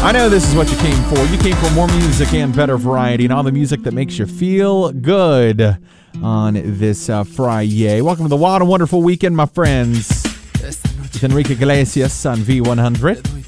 I know this is what you came for. You came for more music and better variety and all the music that makes you feel good on this Friday. Welcome to the Wild and Wonderful Weekend, my friends. With Enrique Iglesias on V100.